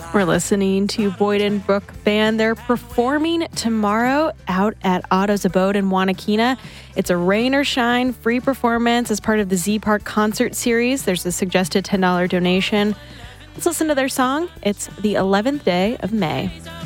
We're listening to Boyd and Brooke Band. They're performing tomorrow out at Otto's Abode in Wanakina. It's a rain or shine free performance as part of the Z Park concert series. There's a suggested $10 donation. Let's listen to their song. It's The 11th Day of May.